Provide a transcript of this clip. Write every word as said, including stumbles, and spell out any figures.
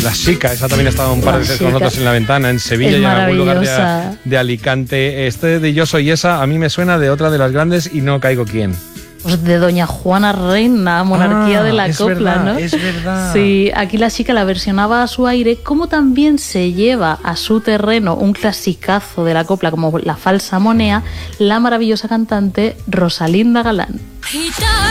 La Chica, esa también ha estado un par de veces con nosotros en La Ventana, en Sevilla es y en algún lugar maravillosa. de, de Alicante. Este de Yo Soy Esa a mí me suena de otra de las grandes y no caigo quién. Pues de Doña Juana Reina, monarquía Ah, de la es copla, verdad, ¿no? es verdad. Sí, aquí la Chica la versionaba a su aire, como también se lleva a su terreno un clasicazo de la copla como La Falsa Monea, la maravillosa cantante Rosalinda Galán.